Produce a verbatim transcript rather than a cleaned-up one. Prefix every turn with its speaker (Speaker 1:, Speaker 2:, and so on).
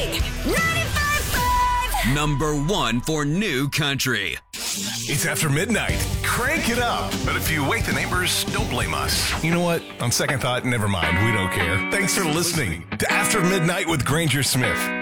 Speaker 1: Music ninety-five point five.
Speaker 2: Number one for new country.
Speaker 3: It's after midnight. Crank it up. But if you wake the neighbors, don't blame us. You know what? On second thought, never mind. We don't care. Thanks for listening to After Midnight with Granger Smith.